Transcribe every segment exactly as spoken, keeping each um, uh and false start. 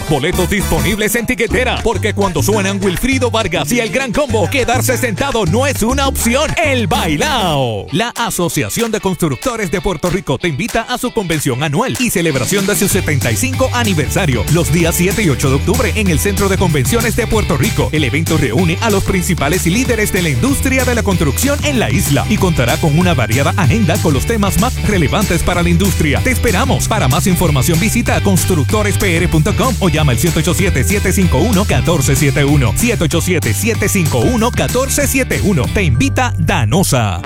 Boletos disponibles en tiquetera, porque cuando suenan Wilfrido Vargas y el Gran Combo, quedarse sentado no es una opción. El Bailao. La Asociación de Constructores de Puerto Rico te invita a su convención anual y celebración de su setenta y cinco aniversario, los días siete y ocho de octubre en el Centro de Convenciones de Puerto Rico. El evento reúne a los principales líderes de la industria de la construcción en la isla y contará con una variada agenda con los temas más relevantes para la industria. Te esperamos. Para más información visita constructores p r punto com o llama al siete ocho siete, siete cinco uno, uno cuatro siete uno. siete ocho siete, siete cinco uno, uno cuatro siete uno. Te invita Danosa.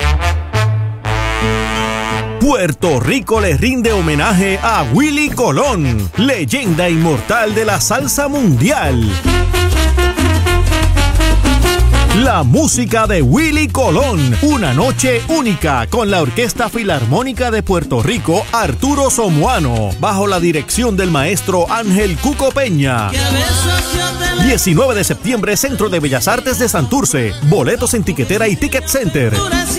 Puerto Rico le rinde homenaje a Willie Colón, leyenda inmortal de la salsa mundial. La música de Willie Colón, una noche única con la Orquesta Filarmónica de Puerto Rico Arturo Somoano, bajo la dirección del maestro Ángel Cuco Peña. diecinueve de septiembre, Centro de Bellas Artes de Santurce. Boletos en tiquetera y Ticket Center.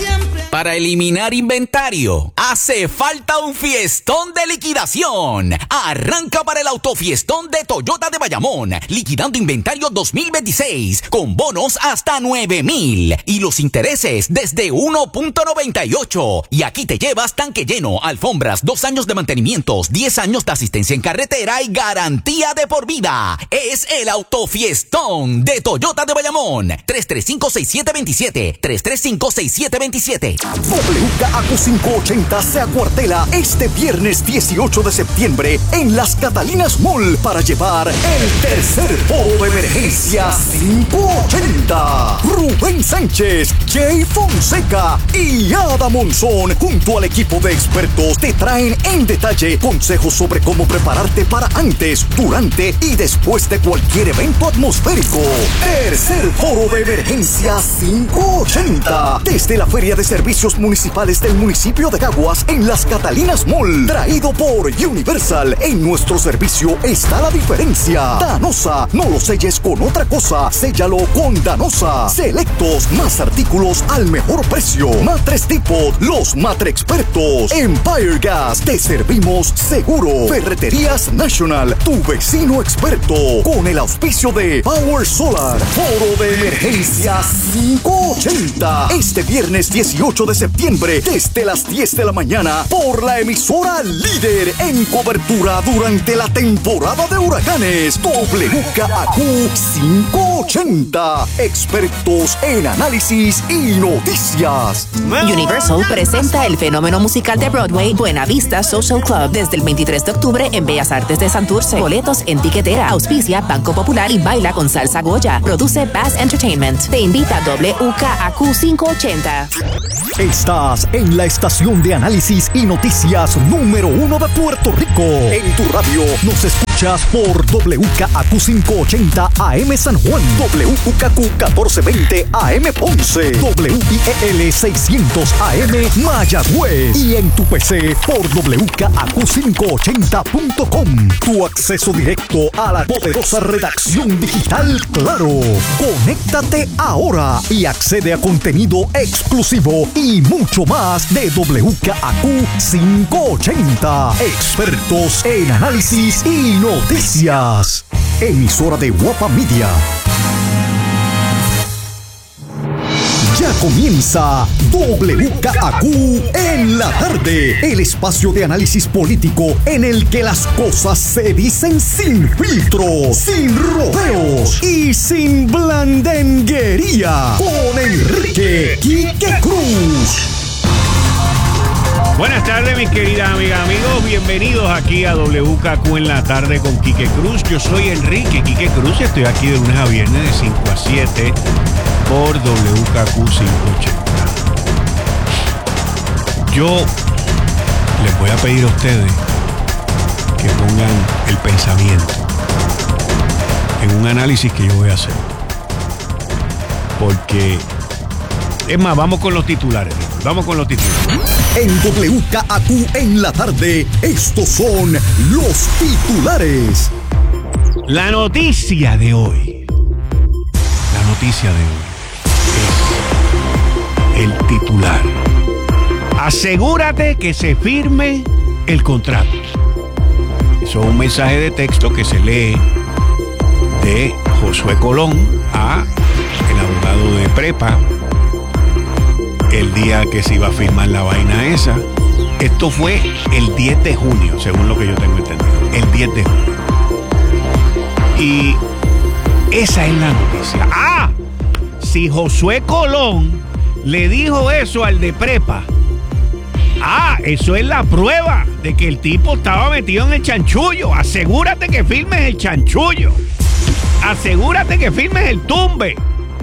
Para eliminar inventario, hace falta un fiestón de liquidación. Arranca para el autofiestón de Toyota de Bayamón, liquidando inventario dos mil veintiséis, con bonos hasta nueve mil y los intereses desde uno punto noventa y ocho. Y aquí te llevas tanque lleno, alfombras, dos años de mantenimientos, diez años de asistencia en carretera y garantía de por vida. Es el autofiestón de Toyota de Bayamón. tres tres cinco, seis siete dos siete, tres tres cinco, seis siete dos siete. W K A Q quinientos ochenta se acuartela este viernes dieciocho de septiembre en Las Catalinas Mall para llevar el tercer foro de emergencia quinientos ochenta. Rubén Sánchez, Jay Fonseca y Ada Monzón junto al equipo de expertos te traen en detalle consejos sobre cómo prepararte para antes, durante y después de cualquier evento atmosférico. Tercer foro de emergencia quinientos ochenta desde la Feria de Servicios Municipales del municipio de Caguas en Las Catalinas Mall, traído por Universal. En nuestro servicio está la diferencia. Danosa, no lo selles con otra cosa, séllalo con Danosa. Selectos, más artículos al mejor precio. Matres Depot, los matre expertos. Empire Gas, te servimos seguro. Ferreterías National, tu vecino experto. Con el auspicio de Power Solar. Foro de emergencia quinientos ochenta este viernes dieciocho de septiembre desde las diez de la mañana por la emisora líder en cobertura durante la temporada de huracanes. W K A Q quinientos ochenta, expertos en análisis y noticias. Universal presenta el fenómeno musical de Broadway Buena Vista Social Club desde el veintitrés de octubre en Bellas Artes de Santurce. Boletos en tiquetera. Auspicia Banco Popular y Baila con Salsa Goya. Produce Bass Entertainment. Te invita W K A Q quinientos ochenta. Estás en la estación de análisis y noticias número uno de Puerto Rico. En tu radio nos escuchas por W K A Q quinientos ochenta A M San Juan, W K Q catorce veinte A M Ponce, W I E L seiscientos A M Mayagüez y en tu P C por W K A Q quinientos ochenta punto com. Tu acceso directo a la poderosa redacción digital Claro. Conéctate ahora y accede a contenido exclusivo y mucho más de W K A Q quinientos ochenta. Expertos en análisis y noticias. Emisora de Guapa Media. Ya comienza W K A Q en la tarde, el espacio de análisis político en el que las cosas se dicen sin filtros, sin rodeos y sin blandenguería. Con Enrique Quique Cruz. Buenas tardes, mis queridas amigas, amigos. Bienvenidos aquí a W K Q en la tarde con Quique Cruz. Yo soy Enrique Quique Cruz y estoy aquí de lunes a viernes de cinco a siete por W K Q quinientos ochenta. Yo les voy a pedir a ustedes que pongan el pensamiento en un análisis que yo voy a hacer. Porque, es más, vamos con los titulares. Vamos con los titulares. En W K A Q en la tarde, estos son los titulares. La noticia de hoy. La noticia de hoy es el titular. Asegúrate que se firme el contrato. Eso es un mensaje de texto que se lee de Josué Colón a el abogado de prepa el día que se iba a firmar la vaina esa. Esto fue el diez de junio, según lo que yo tengo entendido. El diez de junio. Y esa es la noticia. ¡Ah! Si Josué Colón le dijo eso al de prepa, ah, eso es la prueba de que el tipo estaba metido en el chanchullo. Asegúrate que firmes el chanchullo. Asegúrate que firmes el tumbe.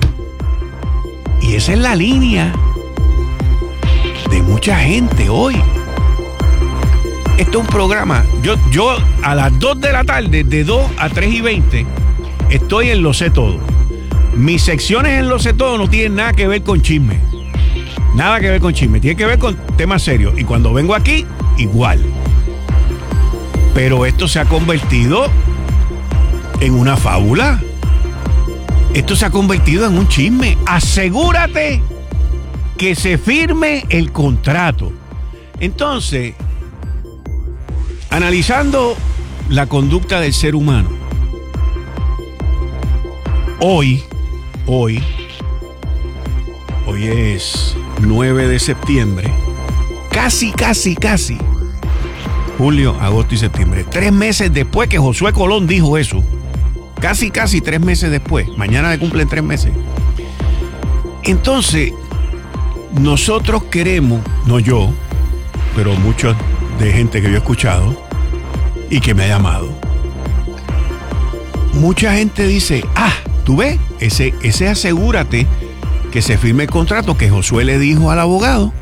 Y esa es la línea de mucha gente hoy. Esto es un programa. Yo, yo a las dos de la tarde, de dos a tres y veinte, estoy en Lo Sé Todo. Mis secciones en Lo Sé Todo no tienen nada que ver con chisme. Nada que ver con chisme. Tiene que ver con temas serios. Y cuando vengo aquí, igual. Pero esto se ha convertido en una fábula. Esto se ha convertido en un chisme. Asegúrate que se firme el contrato. Entonces, analizando la conducta del ser humano, hoy, hoy, hoy es nueve de septiembre, casi, casi, casi, julio, agosto y septiembre, tres meses después que Josué Colón dijo eso, casi, casi tres meses después, mañana le cumplen tres meses. Entonces, nosotros queremos, no yo, pero mucha de gente que yo he escuchado y que me ha llamado, mucha gente dice, ah, ¿tú ves? Ese, ese asegúrate que se firme el contrato que Josué le dijo al abogado.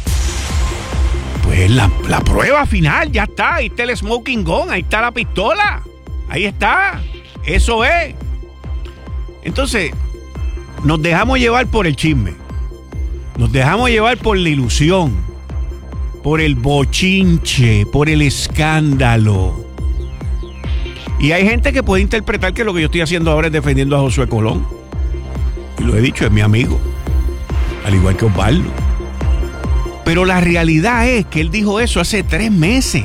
Pues la, la prueba final, ya está, ahí está el smoking gun, ahí está la pistola, ahí está, eso es. Entonces, nos dejamos llevar por el chisme, nos dejamos llevar por la ilusión, por el bochinche, por el escándalo. Y hay gente que puede interpretar que lo que yo estoy haciendo ahora es defendiendo a Josué Colón. Y lo he dicho, es mi amigo, al igual que Osvaldo. Pero la realidad es que él dijo eso hace tres meses.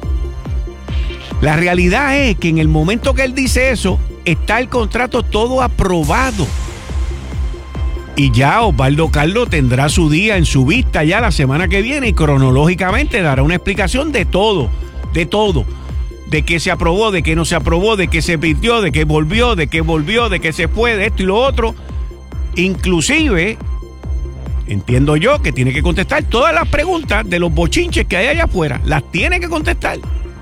La realidad es que en el momento que él dice eso, está el contrato todo aprobado. Y ya Osvaldo Carlos tendrá su día en su vista ya la semana que viene y cronológicamente dará una explicación de todo, de todo. De qué se aprobó, de qué no se aprobó, de qué se pidió, de qué volvió, de qué volvió, de qué se fue, de esto y lo otro. Inclusive, entiendo yo que tiene que contestar todas las preguntas de los bochinches que hay allá afuera. Las tiene que contestar.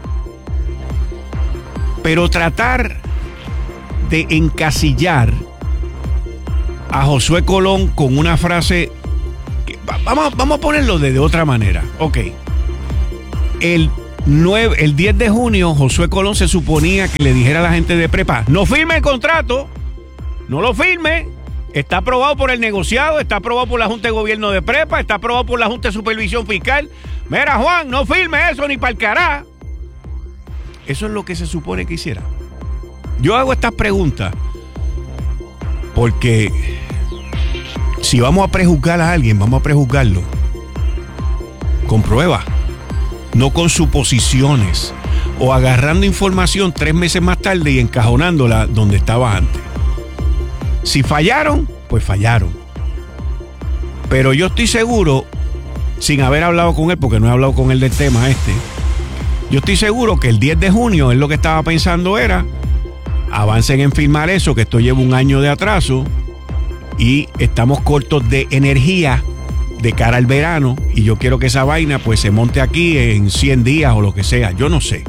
Pero tratar de encasillar a Josué Colón con una frase que, vamos, vamos a ponerlo de, de otra manera. Ok. El, nueve, el diez de junio, Josué Colón se suponía que le dijera a la gente de prepa, no firme el contrato, no lo firme, está aprobado por el negociado, está aprobado por la Junta de Gobierno de prepa, está aprobado por la Junta de Supervisión Fiscal. Mira, Juan, no firme eso ni pa'l cará. Eso es lo que se supone que hiciera. Yo hago estas preguntas porque si vamos a prejuzgar a alguien, vamos a prejuzgarlo con pruebas, no con suposiciones o agarrando información tres meses más tarde y encajonándola donde estaba antes. Si fallaron, pues fallaron. Pero yo estoy seguro, sin haber hablado con él, porque no he hablado con él del tema este, yo estoy seguro que el diez de junio él lo que estaba pensando era, avancen en firmar eso, que esto lleva un año de atraso y estamos cortos de energía de cara al verano y yo quiero que esa vaina pues se monte aquí en cien días o lo que sea, yo no sé.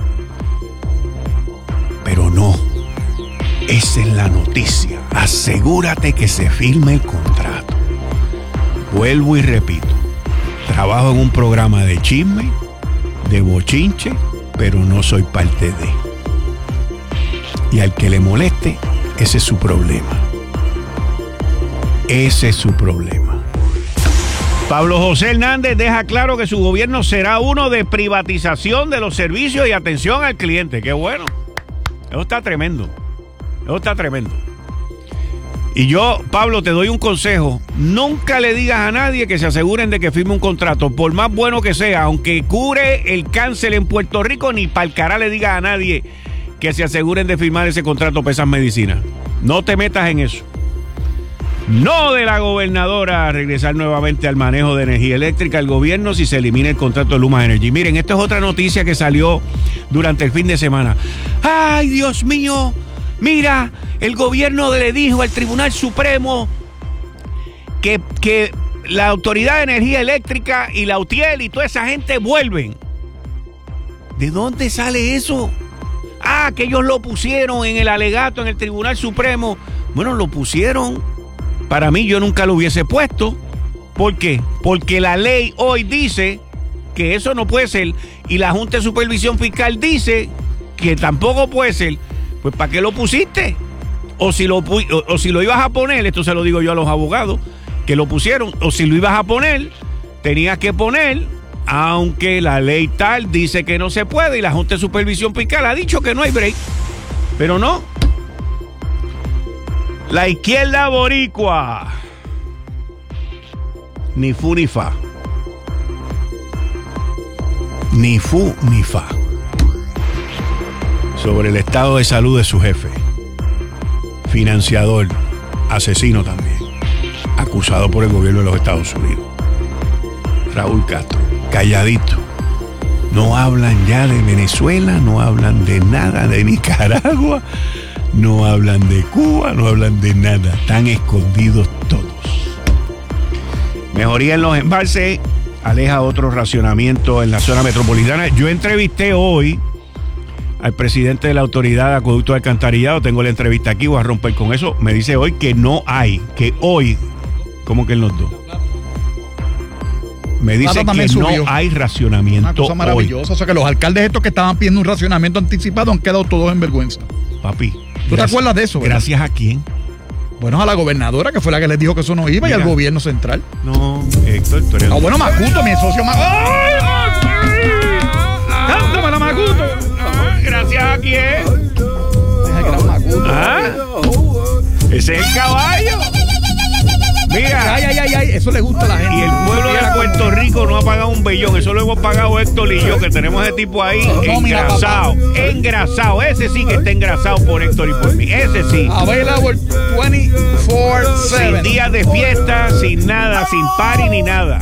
Pero no, esa es la noticia. Asegúrate que se firme el contrato. Vuelvo y repito, trabajo en un programa de chisme, de bochinche, pero no soy parte de. Y al que le moleste, ese es su problema. Ese es su problema. Pablo José Hernández deja claro que su gobierno será uno de privatización de los servicios y atención al cliente. ¡Qué bueno! Eso está tremendo. Eso está tremendo. Y yo, Pablo, te doy un consejo. Nunca le digas a nadie que se aseguren de que firme un contrato, por más bueno que sea, aunque cure el cáncer en Puerto Rico, ni pa'l cará le digas a nadie que se aseguren de firmar ese contrato para esas medicinas. No te metas en eso. No de la gobernadora a regresar nuevamente al manejo de energía eléctrica al gobierno si se elimina el contrato de Luma Energy. Miren, esta es otra noticia que salió durante el fin de semana. ¡Ay, Dios mío! Mira, el gobierno le dijo al Tribunal Supremo que, que la Autoridad de Energía Eléctrica y la U T I E L y toda esa gente vuelven. ¿De dónde sale eso? Ah, que ellos lo pusieron en el alegato en el Tribunal Supremo. Bueno, lo pusieron. Para mí, yo nunca lo hubiese puesto. ¿Por qué? Porque la ley hoy dice que eso no puede ser y la Junta de Supervisión Fiscal dice que tampoco puede ser. Pues ¿para qué lo pusiste? O si lo, o, o si lo ibas a poner, esto se lo digo yo a los abogados que lo pusieron, o si lo ibas a poner, tenías que poner, aunque la ley tal dice que no se puede y la Junta de Supervisión Fiscal ha dicho que no hay break. Pero no. La izquierda boricua. Ni fu ni fa. Ni fu ni fa. Sobre el estado de salud de su jefe. Financiador. Asesino también. Acusado por el gobierno de los Estados Unidos. Raúl Castro. Calladito. No hablan ya de Venezuela, no hablan de nada de Nicaragua. No hablan de Cuba, no hablan de nada. Están escondidos todos. Mejoría en los embalses, aleja otro racionamiento en la zona metropolitana. Yo entrevisté hoy al presidente de la Autoridad de Acueducto de Alcantarillado. Tengo la entrevista aquí, voy a romper con eso. Me dice hoy que no hay, que hoy, ¿cómo que en los dos? Me dice que subió. No hay racionamiento. Una cosa maravillosa. Hoy. O sea que los alcaldes estos que estaban pidiendo un racionamiento anticipado han quedado todos en vergüenza. Papi. ¿Tú gracias, te acuerdas de eso? ¿verdad? ¿Gracias a quién? Bueno, a la gobernadora, que fue la que les dijo que eso no iba. Mira, y al gobierno central. No, Héctor, tú eres... Ah, bueno, Macuto, mi socio Macuto. ¡Cántamela, Macuto! Ah, ¿gracias a quién? Deja que era Macuto. ¿Ah? Ese es el caballo. Mira. Ay, ay, ay, ay, eso le gusta a la gente. Y el pueblo de Puerto Rico no ha pagado un billón. Eso lo hemos pagado Héctor y yo, que tenemos ese tipo ahí no, engrasado. Mira, engrasado. Ese sí que está engrasado por Héctor y por mí. Ese sí. Available veinticuatro siete. Sin días de fiesta, sin nada, sin party ni nada.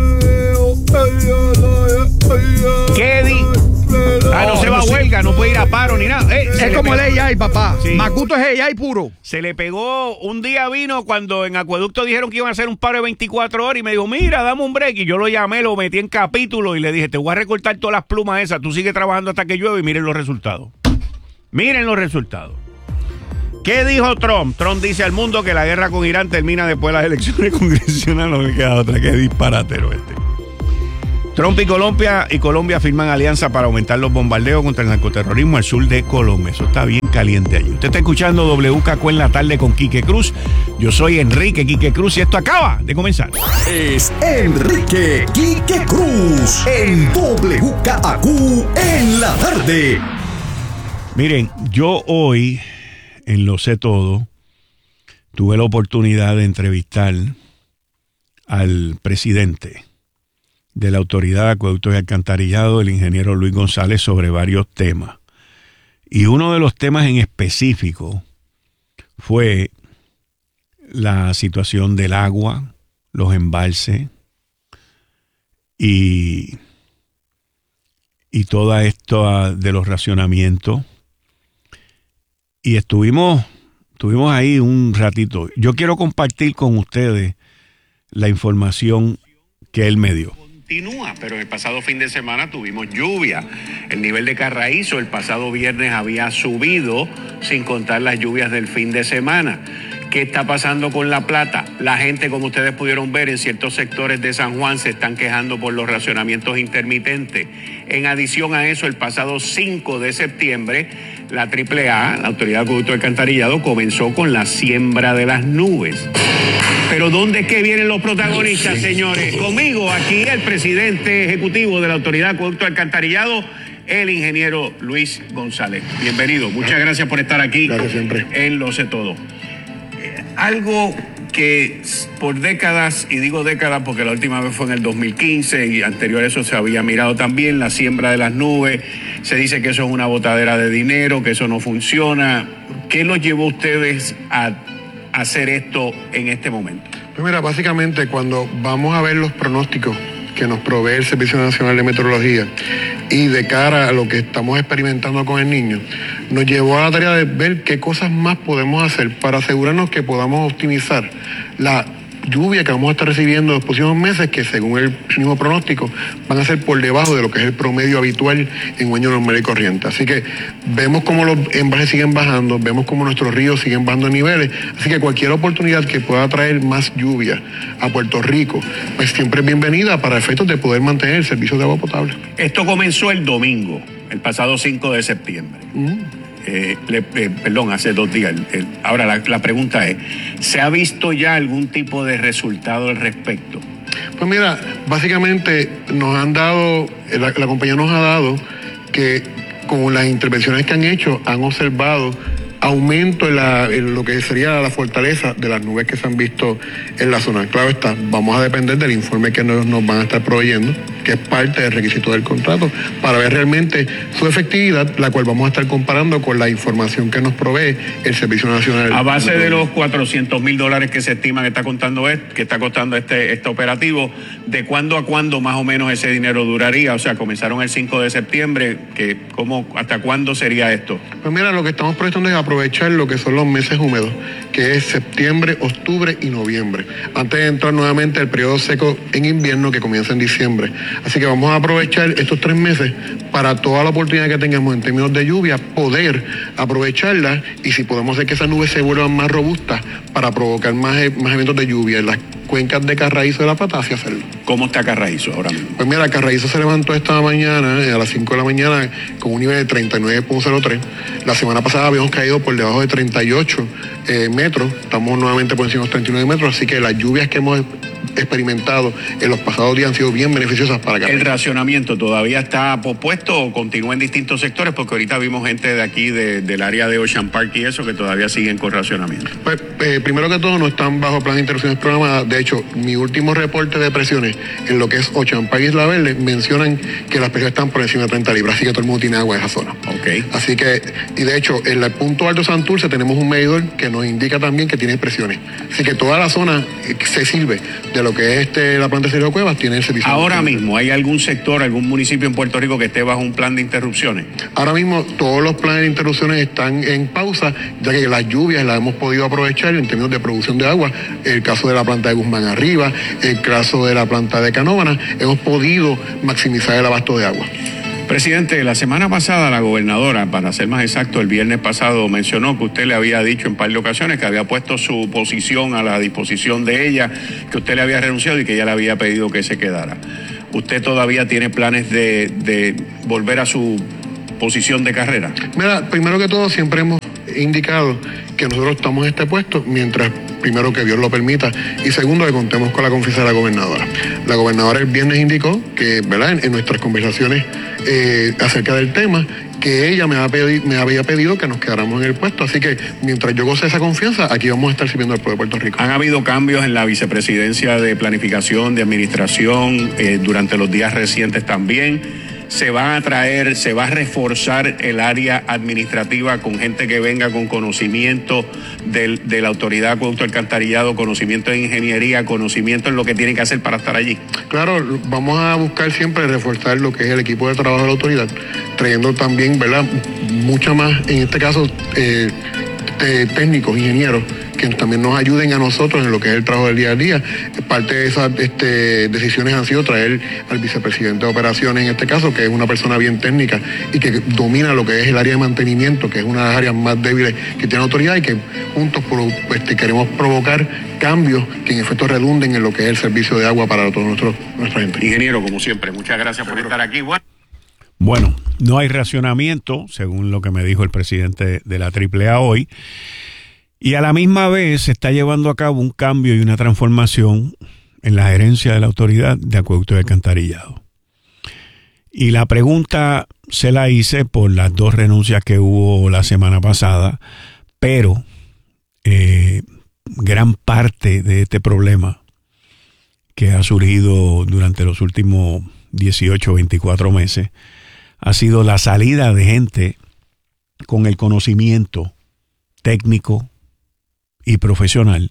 Kedi. Ah, no, no se va a huelga, no puede ir a paro ni nada. Eh, es como el A I, papá. Sí. Macuto es A I puro. Se le pegó, un día vino cuando en Acueducto dijeron que iban a hacer un paro de veinticuatro horas y me dijo, mira, dame un break. Y yo lo llamé, lo metí en capítulo y le dije, te voy a recortar todas las plumas esas, tú sigues trabajando hasta que llueve y miren los resultados. Miren los resultados. ¿Qué dijo Trump? Trump dice al mundo que la guerra con Irán termina después de las elecciones congresionales. No me queda otra, que disparatero este. Trump y Colombia y Colombia firman alianza para aumentar los bombardeos contra el narcoterrorismo al sur de Colombia. Eso está bien caliente allí. Usted está escuchando W K Q en la tarde con Quique Cruz. Yo soy Enrique Quique Cruz y esto acaba de comenzar. Es Enrique Quique Cruz en W K Q en la tarde. Miren, yo hoy en Lo Sé Todo tuve la oportunidad de entrevistar al presidente de la Autoridad de Acueductos y Alcantarillado, el ingeniero Luis González, sobre varios temas. Y uno de los temas en específico fue la situación del agua, los embalses y, y toda esto de los racionamientos. Y estuvimos, estuvimos ahí un ratito. Yo quiero compartir con ustedes la información que él me dio. Continúa, pero el pasado fin de semana tuvimos lluvia. El nivel de Carraízo el pasado viernes había subido, sin contar las lluvias del fin de semana. ¿Qué está pasando con La Plata? La gente, como ustedes pudieron ver, en ciertos sectores de San Juan se están quejando por los racionamientos intermitentes. En adición a eso, el pasado cinco de septiembre, la triple A, la Autoridad de Acueducto y Alcantarillado, comenzó con la siembra de las nubes. Pero ¿dónde es que vienen los protagonistas, señores? Conmigo aquí el presidente ejecutivo de la Autoridad de Acueducto y Alcantarillado, el ingeniero Luis González. Bienvenido, muchas gracias por estar aquí. Gracias siempre. En Lo Sé Todo. Algo que por décadas, y digo décadas porque la última vez fue en el dos mil quince y anterior a eso se había mirado también la siembra de las nubes, se dice que eso es una botadera de dinero, que eso no funciona. ¿Qué los llevó a ustedes a hacer esto en este momento? Pues mira, básicamente cuando vamos a ver los pronósticos que nos provee el Servicio Nacional de Meteorología y de cara a lo que estamos experimentando con el Niño, nos llevó a la tarea de ver qué cosas más podemos hacer para asegurarnos que podamos optimizar la lluvia que vamos a estar recibiendo en los próximos meses, que según el mismo pronóstico van a ser por debajo de lo que es el promedio habitual en un año normal y corriente. Así que vemos cómo los embalses siguen bajando, vemos cómo nuestros ríos siguen bajando de niveles, así que cualquier oportunidad que pueda traer más lluvia a Puerto Rico, pues siempre es bienvenida para efectos de poder mantener el servicio de agua potable. Esto comenzó el domingo, el pasado cinco de septiembre. Mm. Eh, le, eh, perdón, hace dos días. El, el, ahora la, la pregunta es, ¿se ha visto ya algún tipo de resultado al respecto? Pues mira, básicamente nos han dado, la, la compañía nos ha dado que con las intervenciones que han hecho, han observado aumento en, la, en lo que sería la fortaleza de las nubes que se han visto en la zona. Claro está, vamos a depender del informe que nos, nos van a estar proveyendo, que es parte del requisito del contrato, para ver realmente su efectividad, la cual vamos a estar comparando con la información que nos provee el Servicio Nacional. A base de los cuatrocientos mil dólares que se estima que está costando este, que está costando este, este operativo, ¿de cuándo a cuándo más o menos ese dinero duraría? O sea, comenzaron el cinco de septiembre, que ¿cómo, hasta cuándo sería esto? Pues mira, lo que estamos proyectando es aprovechar lo que son los meses húmedos, que es septiembre, octubre y noviembre, antes de entrar nuevamente al periodo seco en invierno que comienza en diciembre. Así que vamos a aprovechar estos tres meses para toda la oportunidad que tengamos en términos de lluvia, poder aprovecharla, y si podemos hacer que esas nubes se vuelvan más robustas para provocar más, más eventos de lluvia en las cuencas de Carraízo de la Plata, hacia hacerlo. ¿Cómo está Carraízo ahora mismo? Pues mira, Carraízo se levantó esta mañana a las cinco de la mañana con un nivel de treinta y nueve punto cero tres. La semana pasada habíamos caído por debajo de treinta y ocho eh, metros, estamos nuevamente por encima de los treinta y nueve metros, así que las lluvias que hemos experimentado en los pasados días han sido bien beneficiosas para Carraízo. ¿El racionamiento todavía está pospuesto o continúa en distintos sectores? Porque ahorita vimos gente de aquí, de, del área de Ocean Park y eso, que todavía siguen con racionamiento. Pues eh, primero que todo no están bajo plan de interrupciones programadas. De hecho, mi último reporte de presiones en lo que es Ocean Park y Isla Verde mencionan que las presiones están por encima de treinta libras, así que todo el mundo tiene agua en esa zona. Okay. Así que, y de hecho, en el punto alto de Santurce tenemos un medidor que nos indica también que tiene presiones. Así que toda la zona se sirve de lo que es este, la planta de Cerro Cuevas, tiene el servicio. Ahora mismo, ¿hay algún sector, algún municipio en Puerto Rico que esté bajo un plan de interrupciones? Ahora mismo todos los planes de interrupciones están en pausa, ya que las lluvias las hemos podido aprovechar en términos de producción de agua. El caso de la planta de Guzmán Arriba, el caso de la planta de Canóvana, hemos podido maximizar el abasto de agua. Presidente, la semana pasada la gobernadora, para ser más exacto, el viernes pasado mencionó que usted le había dicho en par de ocasiones que había puesto su posición a la disposición de ella, que usted le había renunciado y que ella le había pedido que se quedara. ¿Usted todavía tiene planes de, de volver a su posición de carrera? Mira, primero que todo siempre hemos indicado que nosotros estamos en este puesto mientras, primero, que Dios lo permita, y segundo, que contemos con la confianza de la gobernadora. La gobernadora el viernes indicó que, ¿verdad?, en, en nuestras conversaciones eh, acerca del tema, que ella me, ha pedi- me había pedido que nos quedáramos en el puesto, así que mientras yo goce esa confianza, aquí vamos a estar sirviendo al pueblo de Puerto Rico. ¿Han habido cambios en la vicepresidencia de planificación, de administración, eh, durante los días recientes también? ¿Se va a traer, se va a reforzar el área administrativa con gente que venga con conocimiento del, de la autoridad de acueducto alcantarillado, conocimiento de ingeniería, conocimiento en lo que tienen que hacer para estar allí? Claro, vamos a buscar siempre reforzar lo que es el equipo de trabajo de la autoridad, trayendo también, ¿verdad?, mucha más, en este caso, eh, eh, técnicos, ingenieros, que también nos ayuden a nosotros en lo que es el trabajo del día a día. Parte de esas este, decisiones han sido traer al vicepresidente de operaciones, en este caso, que es una persona bien técnica y que domina lo que es el área de mantenimiento, que es una de las áreas más débiles que tiene la autoridad, y que juntos este, queremos provocar cambios que en efecto redunden en lo que es el servicio de agua para toda nuestra gente. Ingeniero, como siempre, muchas gracias por estar aquí. Bueno. Bueno, no hay racionamiento, según lo que me dijo el presidente de la triple A hoy. Y a la misma vez se está llevando a cabo un cambio y una transformación en la gerencia de la autoridad de acueducto y alcantarillado. Y la pregunta se la hice por las dos renuncias que hubo la semana pasada, pero eh, gran parte de este problema que ha surgido durante los últimos dieciocho, veinticuatro meses ha sido la salida de gente con el conocimiento técnico y profesional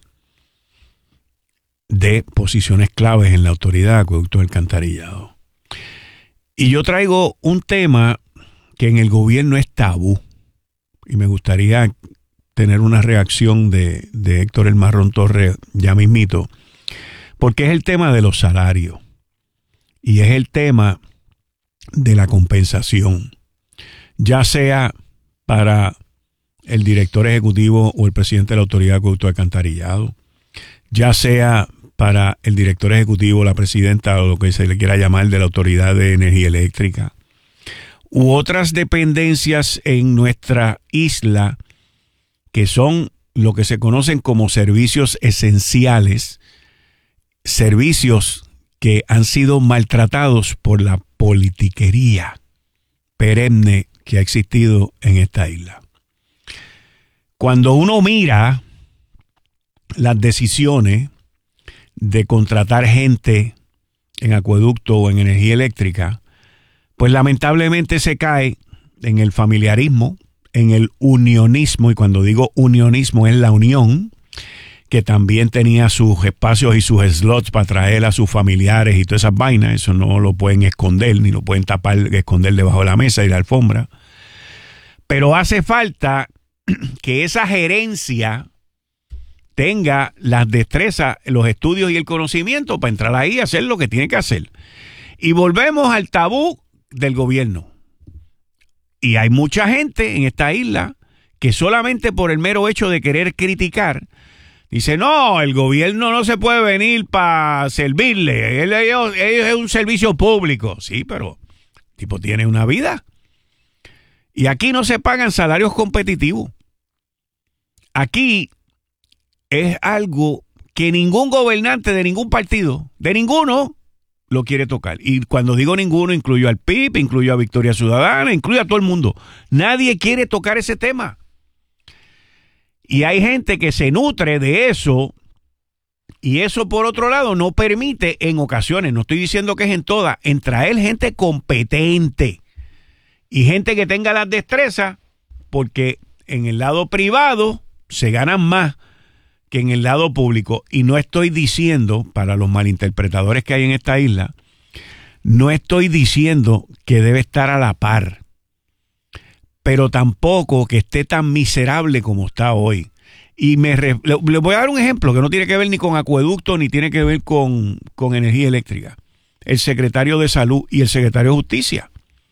de posiciones claves en la autoridad de acueducto del alcantarillado. Y yo traigo un tema que en el gobierno es tabú y me gustaría tener una reacción de, de Héctor El Marrón Torres ya mismito, porque es el tema de los salarios y es el tema de la compensación, ya sea para el director ejecutivo o el presidente de la autoridad de acueducto del alcantarillado, ya sea para el director ejecutivo, la presidenta o lo que se le quiera llamar de la Autoridad de Energía Eléctrica, u otras dependencias en nuestra isla que son lo que se conocen como servicios esenciales, servicios que han sido maltratados por la politiquería perenne que ha existido en esta isla. Cuando uno mira las decisiones de contratar gente en acueducto o en energía eléctrica, pues lamentablemente se cae en el familiarismo, en el unionismo, y cuando digo unionismo es la unión, que también tenía sus espacios y sus slots para traer a sus familiares y todas esas vainas. Eso no lo pueden esconder, ni lo pueden tapar, esconder debajo de la mesa y la alfombra. Pero hace falta que esa gerencia tenga las destrezas, los estudios y el conocimiento para entrar ahí y hacer lo que tiene que hacer. Y volvemos al tabú del gobierno. Y hay mucha gente en esta isla que solamente por el mero hecho de querer criticar, dice, no, el gobierno no se puede venir para servirle, ellos, ellos es un servicio público. Sí, pero el tipo tiene una vida. Y aquí no se pagan salarios competitivos. Aquí es algo que ningún gobernante de ningún partido, de ninguno, lo quiere tocar. Y cuando digo ninguno, incluyo al P I B, incluyo a Victoria Ciudadana, incluyo a todo el mundo. Nadie quiere tocar ese tema. Y hay gente que se nutre de eso, y eso por otro lado no permite en ocasiones, no estoy diciendo que es en todas, en traer gente competente y gente que tenga las destrezas, porque en el lado privado se ganan más que en el lado público. Y no estoy diciendo, para los malinterpretadores que hay en esta isla, no estoy diciendo que debe estar a la par, pero tampoco que esté tan miserable como está hoy. Y me re, le, le voy a dar un ejemplo que no tiene que ver ni con acueducto ni tiene que ver con, con energía eléctrica. El secretario de Salud y el secretario de Justicia.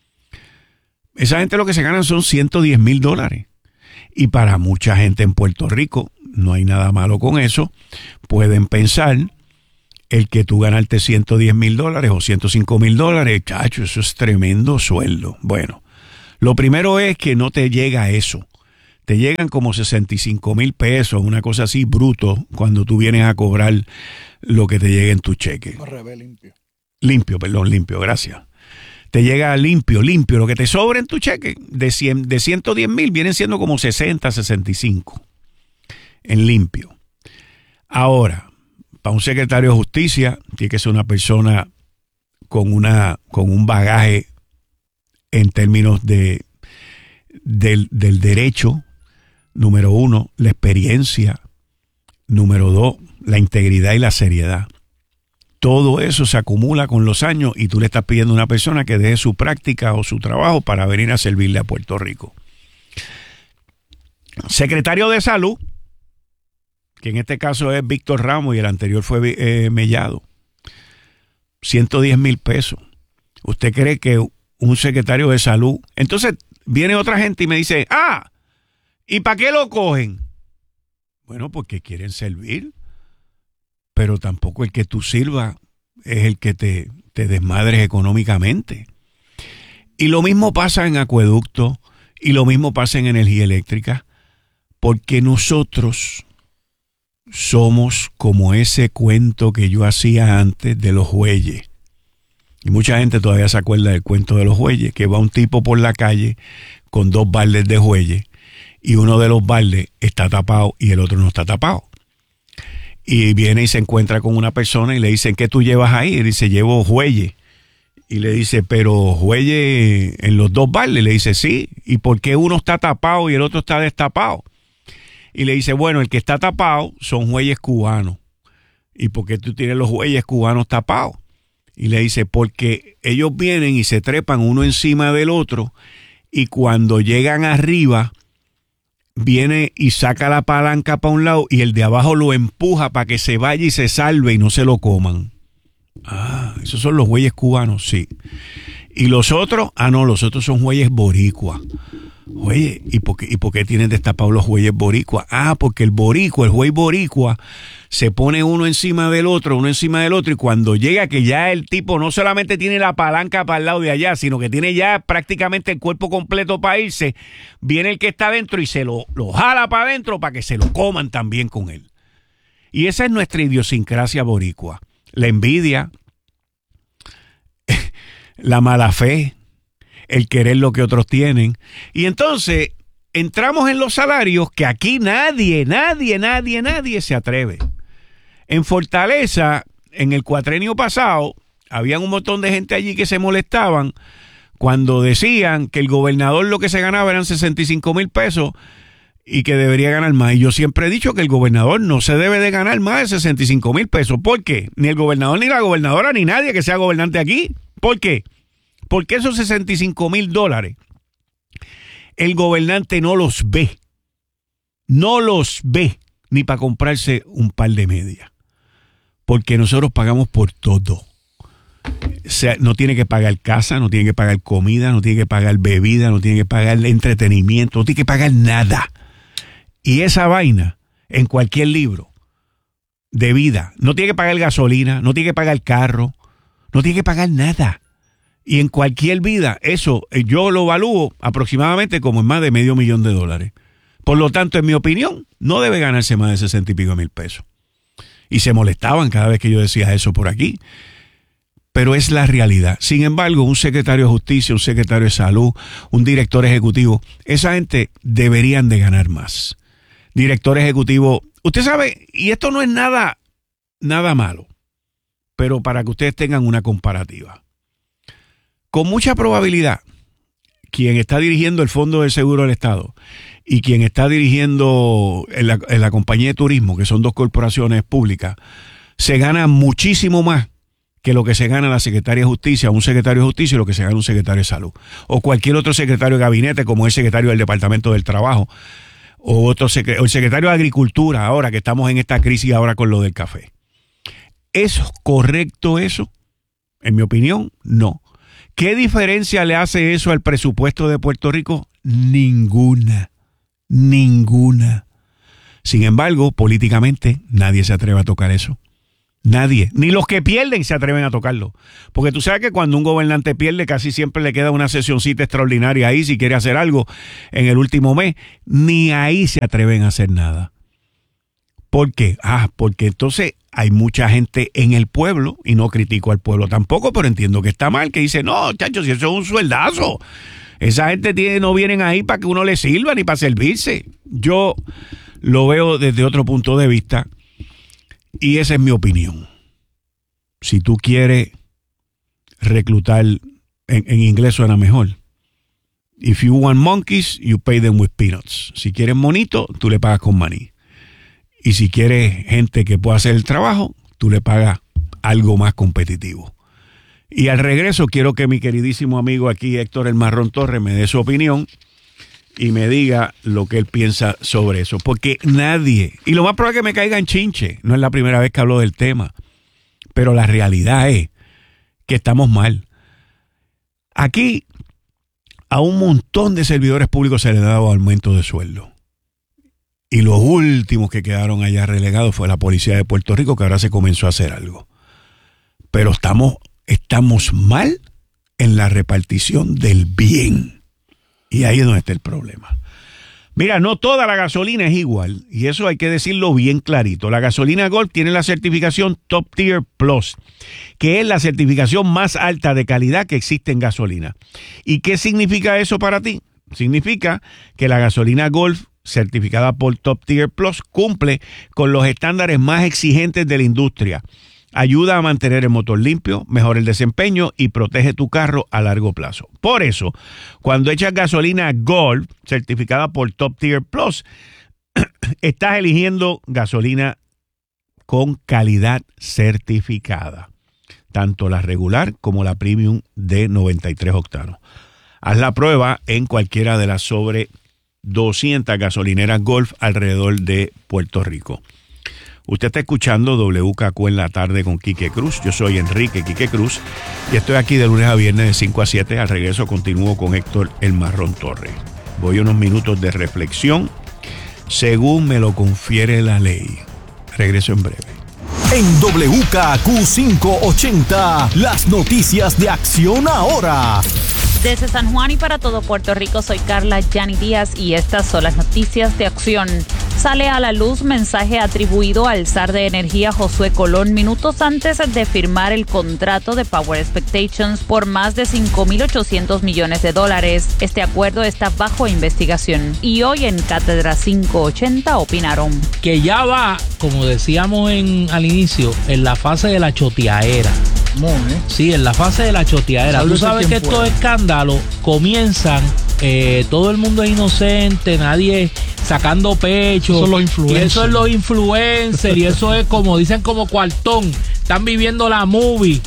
Esa gente lo que se ganan son ciento diez mil dólares. Y para mucha gente en Puerto Rico, no hay nada malo con eso, pueden pensar el que tú ganarte ciento diez mil dólares o ciento cinco mil dólares, chacho, eso es tremendo sueldo. Bueno, lo primero es que no te llega a eso. Te llegan como sesenta y cinco mil pesos, una cosa así bruto, cuando tú vienes a cobrar lo que te llegue en tu cheque. Limpio. Limpio, perdón, limpio, gracias. Te llega limpio, limpio. Lo que te sobra en tu cheque de, cien, de ciento diez mil vienen siendo como sesenta, sesenta y cinco en limpio. Ahora, para un secretario de Justicia, tiene que ser una persona con, una, con un bagaje en términos de, del, del derecho, número uno, la experiencia, número dos, la integridad y la seriedad. Todo eso se acumula con los años y tú le estás pidiendo a una persona que deje su práctica o su trabajo para venir a servirle a Puerto Rico. Secretario de Salud, que en este caso es Víctor Ramos y el anterior fue eh, Mellado, ciento diez mil pesos. ¿Usted cree que un secretario de Salud? Entonces viene otra gente y me dice, ah, ¿y para qué lo cogen? Bueno, porque quieren servir. Pero tampoco el que tú sirvas es el que te, te desmadres económicamente. Y lo mismo pasa en acueducto y lo mismo pasa en energía eléctrica, porque nosotros somos como ese cuento que yo hacía antes de los jueyes. Y mucha gente todavía se acuerda del cuento de los jueyes, que va un tipo por la calle con dos baldes de jueyes y uno de los baldes está tapado y el otro no está tapado. Y viene y se encuentra con una persona y le dicen, ¿qué tú llevas ahí? Y dice, llevo jueyes. Y le dice, pero jueyes en los dos barles. Le dice, sí. ¿Y por qué uno está tapado y el otro está destapado? Y le dice, bueno, el que está tapado son jueyes cubanos. ¿Y por qué tú tienes los jueyes cubanos tapados? Y le dice, porque ellos vienen y se trepan uno encima del otro y cuando llegan arriba, viene y saca la palanca para un lado y el de abajo lo empuja para que se vaya y se salve y no se lo coman. Ah, esos son los jueyes cubanos, sí. Y los otros, ah no, los otros son jueyes boricuas. Oye, ¿y por qué, y por qué tienen destapados los jueyes boricuas? Ah, porque el boricua, el juez boricua, se pone uno encima del otro, uno encima del otro, y cuando llega que ya el tipo no solamente tiene la palanca para el lado de allá, sino que tiene ya prácticamente el cuerpo completo para irse, viene el que está adentro y se lo, lo jala para adentro para que se lo coman también con él. Y esa es nuestra idiosincrasia boricua. La envidia, la mala fe, el querer lo que otros tienen. Y entonces entramos en los salarios que aquí nadie, nadie, nadie, nadie se atreve. En Fortaleza, en el cuatrenio pasado, habían un montón de gente allí que se molestaban cuando decían que el gobernador lo que se ganaba eran sesenta y cinco mil pesos y que debería ganar más. Y yo siempre he dicho que el gobernador no se debe de ganar más de sesenta y cinco mil pesos. ¿Por qué? Ni el gobernador, ni la gobernadora, ni nadie que sea gobernante aquí. ¿Por qué? Porque esos sesenta y cinco mil dólares, el gobernante no los ve. No los ve ni para comprarse un par de medias. Porque nosotros pagamos por todo. O sea, no tiene que pagar casa, no tiene que pagar comida, no tiene que pagar bebida, no tiene que pagar entretenimiento, no tiene que pagar nada. Y esa vaina, en cualquier libro de vida, no tiene que pagar gasolina, no tiene que pagar carro, no tiene que pagar nada. Y en cualquier vida, eso yo lo evalúo aproximadamente como en más de medio millón de dólares. Por lo tanto, en mi opinión, no debe ganarse más de sesenta y pico mil pesos. Y se molestaban cada vez que yo decía eso por aquí. Pero es la realidad. Sin embargo, un secretario de Justicia, un secretario de Salud, un director ejecutivo, esa gente deberían de ganar más. Director ejecutivo, usted sabe, y esto no es nada, nada malo, pero para que ustedes tengan una comparativa. Con mucha probabilidad, quien está dirigiendo el Fondo del Seguro del Estado y quien está dirigiendo en la, en la compañía de turismo, que son dos corporaciones públicas, se gana muchísimo más que lo que se gana la secretaria de Justicia, un secretario de Justicia y lo que se gana un secretario de Salud. O cualquier otro secretario de gabinete, como el secretario del Departamento del Trabajo, o, otro secre- o el secretario de Agricultura, ahora que estamos en esta crisis ahora con lo del café. ¿Es correcto eso? En mi opinión, no. ¿Qué diferencia le hace eso al presupuesto de Puerto Rico? Ninguna. Ninguna. Sin embargo, políticamente, nadie se atreve a tocar eso. Nadie. Ni los que pierden se atreven a tocarlo. Porque tú sabes que cuando un gobernante pierde, casi siempre le queda una sesioncita extraordinaria ahí si quiere hacer algo en el último mes. Ni ahí se atreven a hacer nada. ¿Por qué? Ah, porque entonces hay mucha gente en el pueblo, y no critico al pueblo tampoco, pero entiendo que está mal, que dice, no, chachos, si eso es un sueldazo. Esa gente tiene, no vienen ahí para que uno les sirva ni para servirse. Yo lo veo desde otro punto de vista y esa es mi opinión. Si tú quieres reclutar, en, en inglés suena mejor. If you want monkeys, you pay them with peanuts. Si quieres monito, tú le pagas con maní. Y si quieres gente que pueda hacer el trabajo, tú le pagas algo más competitivo. Y al regreso quiero que mi queridísimo amigo aquí, Héctor El Marrón Torres, me dé su opinión y me diga lo que él piensa sobre eso. Porque nadie, y lo más probable es que me caiga en chinche, no es la primera vez que hablo del tema, pero la realidad es que estamos mal. Aquí a un montón de servidores públicos se les ha dado aumento de sueldo. Y los últimos que quedaron allá relegados fue la policía de Puerto Rico, que ahora se comenzó a hacer algo. Pero estamos, estamos mal en la repartición del bien. Y ahí es donde está el problema. Mira, no toda la gasolina es igual. Y eso hay que decirlo bien clarito. La gasolina Golf tiene la certificación Top Tier Plus, que es la certificación más alta de calidad que existe en gasolina. ¿Y qué significa eso para ti? Significa que la gasolina Golf certificada por Top Tier Plus, cumple con los estándares más exigentes de la industria. Ayuda a mantener el motor limpio, mejora el desempeño y protege tu carro a largo plazo. Por eso, cuando echas gasolina Gold, certificada por Top Tier Plus, estás eligiendo gasolina con calidad certificada, tanto la regular como la premium de noventa y tres octanos. Haz la prueba en cualquiera de las sobre doscientas gasolineras Golf alrededor de Puerto Rico. Usted está escuchando W K Q en la tarde con Quique Cruz. Yo soy Enrique Quique Cruz y estoy aquí de lunes a viernes de cinco a siete. Al regreso continúo con Héctor El Marrón Torres. Voy a unos minutos de reflexión según me lo confiere la ley. Regreso en breve. En W K Q quinientos ochenta, las noticias de Acción Ahora. Desde San Juan y para todo Puerto Rico, soy Carla Yani Díaz y estas son las noticias de Acción. Sale a la luz mensaje atribuido al zar de energía Josué Colón minutos antes de firmar el contrato de Power Expectations por más de cinco mil ochocientos millones de dólares. Este acuerdo está bajo investigación. Y hoy en Cátedra quinientos ochenta opinaron que ya va, como decíamos en, al inicio, en la fase de la choteadera. ¿eh? Sí, en la fase de la choteadera. Tú sabes que estos escándalos comienzan, eh, todo el mundo es inocente, nadie sacando pecho. Eso son los influencers. Y eso es los influencers. Y eso es como dicen, como cuartón. Están viviendo la movie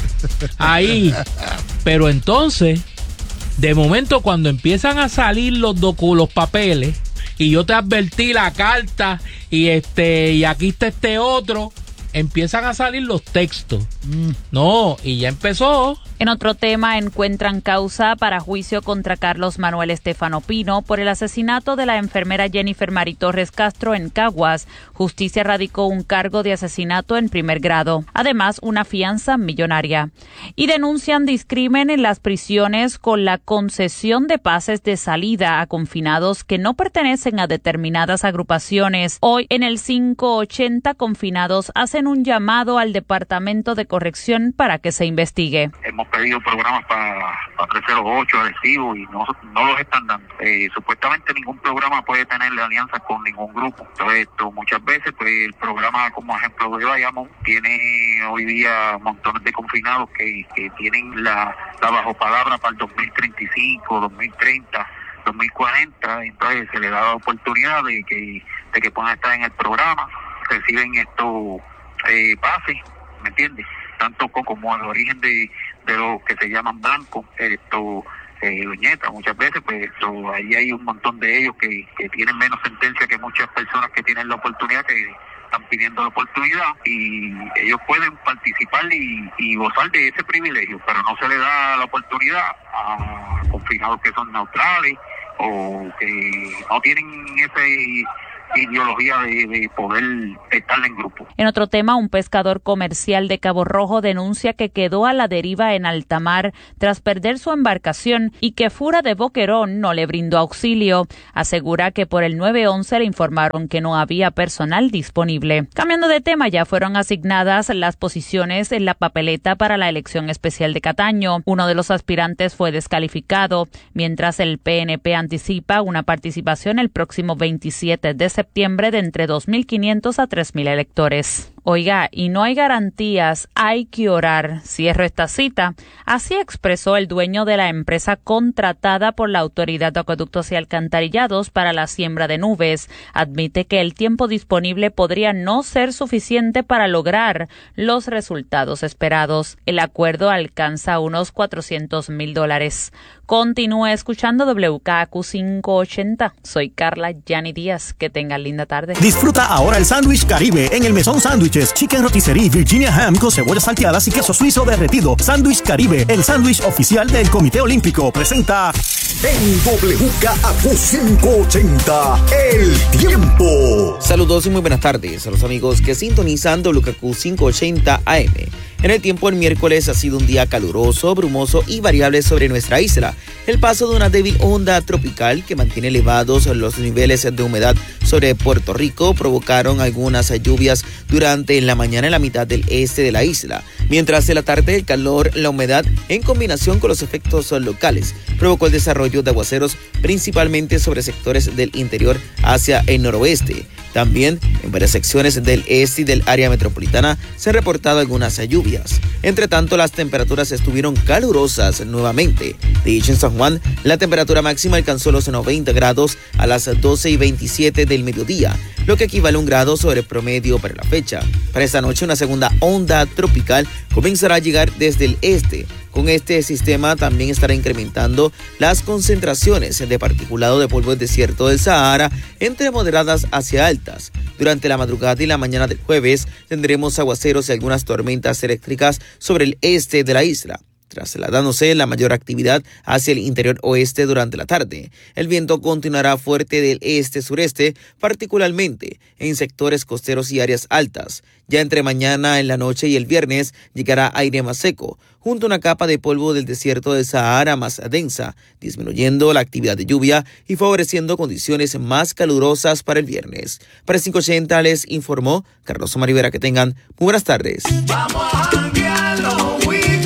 ahí. Pero entonces, de momento, cuando empiezan a salir los docu, los papeles, y yo te advertí la carta, y este, y aquí está este otro, empiezan a salir los textos. Mm. No, y ya empezó. En otro tema, encuentran causa para juicio contra Carlos Manuel Estefano Pino por el asesinato de la enfermera Jennifer Mari Torres Castro en Caguas. Justicia radicó un cargo de asesinato en primer grado. Además, una fianza millonaria. Y denuncian discrimen en las prisiones con la concesión de pases de salida a confinados que no pertenecen a determinadas agrupaciones. Hoy, en el quinientos ochenta, confinados hacen un llamado al Departamento de Corrección para que se investigue. Hemos pedido programas para pa trescientos ocho, adhesivos, y no, no los están dando. Eh, supuestamente ningún programa puede tener alianza con ningún grupo. Entonces, esto, muchas veces, pues el programa, como ejemplo de Bayamón, tiene hoy día montones de confinados que, que tienen la, la bajo palabra para el dos mil treinta y cinco, dos mil treinta, dos mil cuarenta. Entonces, se les da la oportunidad de que, de que puedan estar en el programa, reciben estos eh, pases, ¿me entiendes? Tanto como al origen de, de lo que se llaman blancos, esto, eh, doñetas, muchas veces, pues esto, ahí hay un montón de ellos que, que tienen menos sentencia que muchas personas que tienen la oportunidad, que están pidiendo la oportunidad, y ellos pueden participar y, y gozar de ese privilegio, pero no se le da la oportunidad a confinados que son neutrales o que no tienen ese ideología de, de poder estar en grupo. En otro tema, un pescador comercial de Cabo Rojo denuncia que quedó a la deriva en alta mar tras perder su embarcación y que Fura de Boquerón no le brindó auxilio. Asegura que por el nueve once le informaron que no había personal disponible. Cambiando de tema, ya fueron asignadas las posiciones en la papeleta para la elección especial de Cataño. Uno de los aspirantes fue descalificado, mientras el P N P anticipa una participación el próximo veintisiete de septiembre de entre dos mil quinientos a tres mil electores. Oiga, y no hay garantías, hay que orar. Cierro esta cita. Así expresó el dueño de la empresa contratada por la Autoridad de Acueductos y Alcantarillados para la siembra de nubes. Admite que el tiempo disponible podría no ser suficiente para lograr los resultados esperados. El acuerdo alcanza unos cuatrocientos mil dólares. Continúe escuchando W K Q quinientos ochenta. Soy Carla Yani Díaz. Que tengan linda tarde. Disfruta ahora el sándwich Caribe en el Mesón Sándwiches, Chicken Rotisserie Virginia Ham con cebollas salteadas y queso suizo derretido. Sándwich Caribe, el sándwich oficial del Comité Olímpico, presenta en W K Q quinientos ochenta, el tiempo. Saludos y muy buenas tardes a los amigos que sintonizan W K Q quinientos ochenta A M. En el tiempo, el miércoles ha sido un día caluroso, brumoso y variable sobre nuestra isla. El paso de una débil onda tropical que mantiene elevados los niveles de humedad sobre Puerto Rico provocaron algunas lluvias durante la mañana en la mitad del este de la isla. Mientras en la tarde, el calor, la humedad, en combinación con los efectos locales, provocó el desarrollo desarrollo de aguaceros principalmente sobre sectores del interior hacia el noroeste. También en varias secciones del este y del área metropolitana se han reportado algunas lluvias. Entre tanto, las temperaturas estuvieron calurosas nuevamente. De hecho, en San Juan, la temperatura máxima alcanzó los noventa grados a las doce y veintisiete del mediodía, lo que equivale a un grado sobre el promedio para la fecha. Para esta noche, una segunda onda tropical comenzará a llegar desde el este. Con este sistema también estará incrementando las concentraciones de particulado de polvo del desierto del Sahara entre moderadas hacia altas. Durante la madrugada y la mañana del jueves tendremos aguaceros y algunas tormentas eléctricas sobre el este de la isla, trasladándose la mayor actividad hacia el interior oeste durante la tarde. El viento continuará fuerte del este-sureste, particularmente en sectores costeros y áreas altas. Ya entre mañana, en la noche y el viernes llegará aire más seco, junto a una capa de polvo del desierto del Sahara más densa, disminuyendo la actividad de lluvia y favoreciendo condiciones más calurosas para el viernes. Para cinco ochenta les informó Carlos Omar Rivera. Que tengan muy buenas tardes. Vamos a janguear los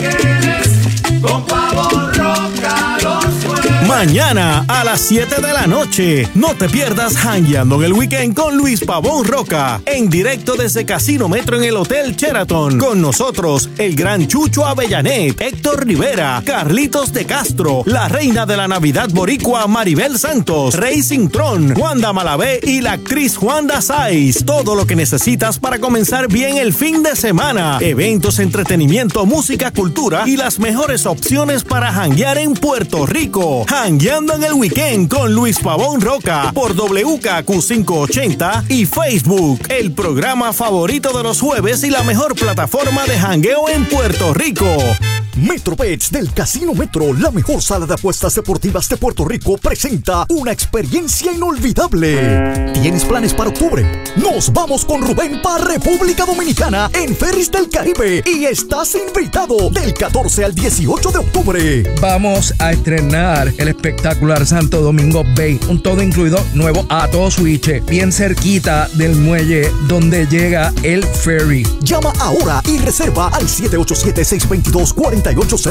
weekends con Pavón Roca, los jueves. Mañana a las siete de la noche, no te pierdas Jangueando en el Weekend con Luis Pavón Roca, en directo desde Casino Metro en el Hotel Sheraton. Con nosotros, el gran Chucho Avellanet, Héctor Rivera, Carlitos de Castro, la reina de la Navidad boricua Maribel Santos, Racing Tron, Wanda Malavé y la actriz Juanda Saiz. Todo lo que necesitas para comenzar bien el fin de semana. Eventos, entretenimiento, música, cultura y las mejores opciones para janguear en Puerto Rico. Jangueando en el Weekend con Luis Pavón Roca por W K Q quinientos ochenta y Facebook, el programa favorito de los jueves y la mejor plataforma de jangueo en Puerto Rico. Metropets del Casino Metro, la mejor sala de apuestas deportivas de Puerto Rico, presenta una experiencia inolvidable. ¿Tienes planes para octubre? Nos vamos con Rubén para República Dominicana en Ferris del Caribe y estás invitado del catorce al dieciocho de octubre. Vamos a estrenar el espectacular Santo Domingo Bay, un todo incluido nuevo a todo switch, bien cerquita del muelle donde llega el ferry. Llama ahora y reserva al siete ocho siete, seis dos dos, cuatro ocho cero